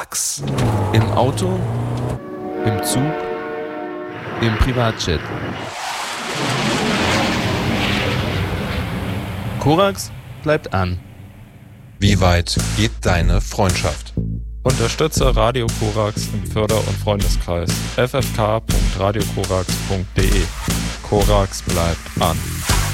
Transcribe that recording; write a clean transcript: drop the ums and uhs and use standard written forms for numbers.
Korax. Im Auto, im Zug, im Privatjet. Korax bleibt an. Wie weit geht deine Freundschaft? Unterstütze Radio Korax im Förder- und Freundeskreis ffk.radiokorax.de. Korax bleibt an.